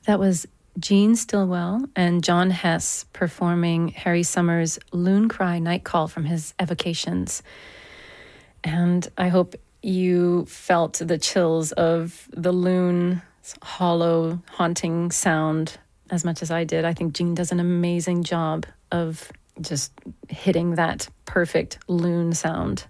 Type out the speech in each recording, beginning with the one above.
That was Gene Stillwell and John Hess performing Harry Summers' Loon Cry Night Call from his Evocations. And I hope you felt the chills of the loon's hollow, haunting sound as much as I did. I think Gene does an amazing job of just hitting that perfect loon sound.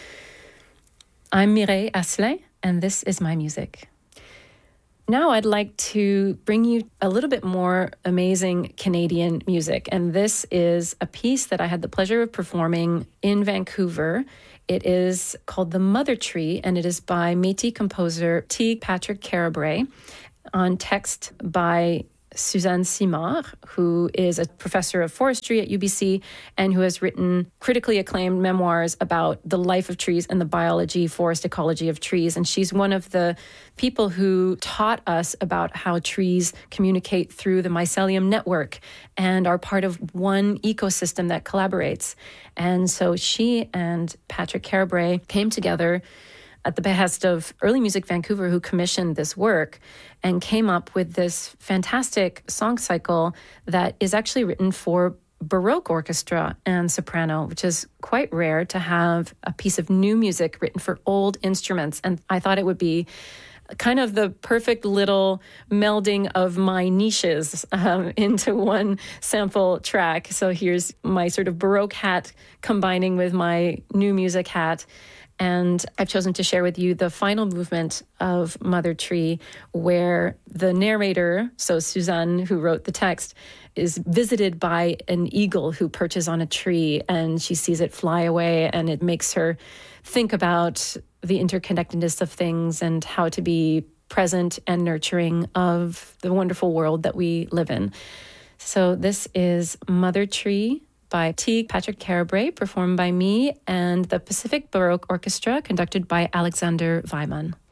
I'm Mireille Asselet, and this is my music. Now I'd like to bring you a little bit more amazing Canadian music. And this is a piece that I had the pleasure of performing in Vancouver. It is called The Mother Tree, and it is by Métis composer Teague Patrick Carabray, on text by Suzanne Simard, who is a professor of forestry at UBC and who has written critically acclaimed memoirs about the life of trees and the biology, forest ecology of trees. And she's one of the people who taught us about how trees communicate through the mycelium network and are part of one ecosystem that collaborates. And so she and Patrick Carabray came together at the behest of Early Music Vancouver, who commissioned this work and came up with this fantastic song cycle that is actually written for Baroque orchestra and soprano, which is quite rare to have a piece of new music written for old instruments. And I thought it would be kind of the perfect little melding of my niches into one sample track. So here's my sort of Baroque hat combining with my new music hat. And I've chosen to share with you the final movement of Mother Tree, where the narrator, so Suzanne, who wrote the text, is visited by an eagle who perches on a tree, and she sees it fly away, and it makes her think about the interconnectedness of things and how to be present and nurturing of the wonderful world that we live in. So this is Mother Tree by Teague Patrick Carabray, performed by me and the Pacific Baroque Orchestra, conducted by Alexander Weimann.